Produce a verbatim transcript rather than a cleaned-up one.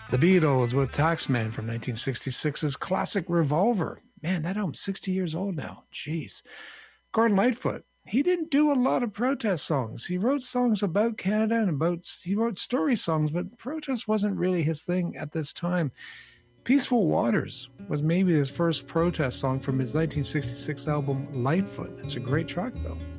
The Beatles with Taxman from nineteen sixty-six's classic Revolver. Man, that album's sixty years old now. Jeez. Gordon Lightfoot. He didn't do a lot of protest songs. He wrote songs about Canada and about, he wrote story songs, but protest wasn't really his thing at this time. Peaceful Waters was maybe his first protest song from his nineteen sixty-six album Lightfoot. It's a great track, though.